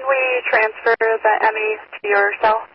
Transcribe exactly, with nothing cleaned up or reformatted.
we transfer the M E to your cell?